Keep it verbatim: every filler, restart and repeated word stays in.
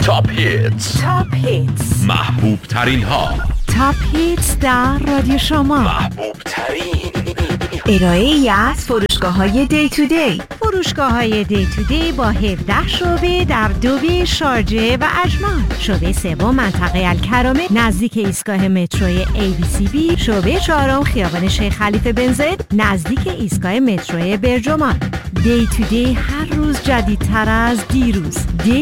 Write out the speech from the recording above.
تاپ هیتس. تاپ هیتس، محبوب ترین ها. تاپ هیتس در رادیو شما. محبوب ترین ارائه ای از فروشگاه های دی تو دی. فروشگاه های دی تو دی با هفده شعبه در دوبی، شارجه و اجمان. شعبه سوم منطقه الکرامه نزدیک ایستگاه متروی ای بی سی بی. شعبه چهارم خیابان شیخ خلیفه بن زاید نزدیک ایستگاه متروی برجمان. دی تو دی هر روز جدیدتر از دیروز. دی